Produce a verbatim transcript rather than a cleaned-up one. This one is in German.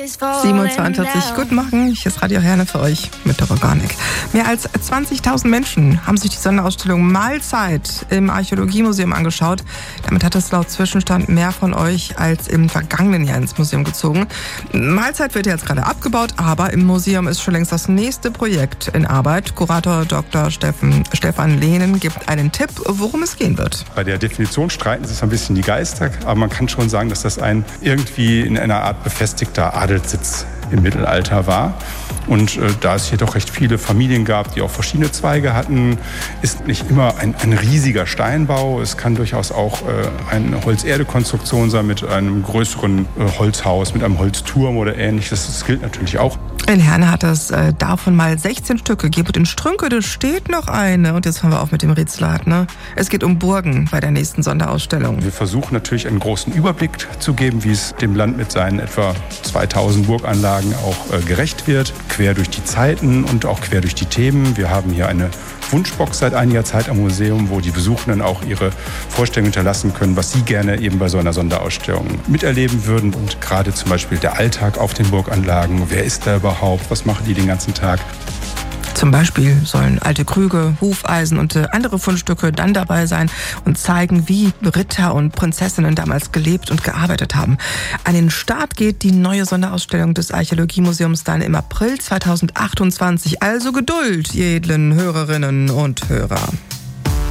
siebenundzwanzig, guten Morgen, hier ist Radio Herne für euch mit der Organic. Mehr als zwanzigtausend Menschen haben sich die Sonderausstellung Mahlzeit im Archäologiemuseum angeschaut. Damit hat es laut Zwischenstand mehr von euch als im vergangenen Jahr ins Museum gezogen. Mahlzeit wird jetzt gerade abgebaut, aber im Museum ist schon längst das nächste Projekt in Arbeit. Kurator Doktor Steffen, Stefan Lehnen gibt einen Tipp, worum es gehen wird. Bei der Definition streiten sich ein bisschen die Geister, aber man kann schon sagen, dass das ein irgendwie in einer Art befestigter Adelssitz im Mittelalter war. Und äh, da es hier doch recht viele Familien gab, die auch verschiedene Zweige hatten, ist nicht immer ein, ein riesiger Steinbau. Es kann durchaus auch äh, eine Holz-Erde-Konstruktion sein mit einem größeren äh, Holzhaus, mit einem Holzturm oder ähnliches. Das gilt natürlich auch. In Herne hat es äh, davon mal sechzehn Stück gegeben. Und in Strünkede steht noch eine. Und jetzt fahren wir auf mit dem Rätselrad, ne? Es geht um Burgen bei der nächsten Sonderausstellung. Wir versuchen natürlich einen großen Überblick zu geben, wie es dem Land mit seinen etwa zweitausend Burganlagen auch äh, gerecht wird. Quer durch die Zeiten und auch quer durch die Themen. Wir haben hier eine Wunschbox seit einiger Zeit am Museum, wo die Besuchenden auch ihre Vorstellungen hinterlassen können, was sie gerne eben bei so einer Sonderausstellung miterleben würden. Und gerade zum Beispiel der Alltag auf den Burganlagen. Wer ist da überhaupt? Was machen die den ganzen Tag? Zum Beispiel sollen alte Krüge, Hufeisen und andere Fundstücke dann dabei sein und zeigen, wie Ritter und Prinzessinnen damals gelebt und gearbeitet haben. An den Start geht die neue Sonderausstellung des Archäologiemuseums dann im April zweitausendachtundzwanzig. Also Geduld, ihr edlen Hörerinnen und Hörer.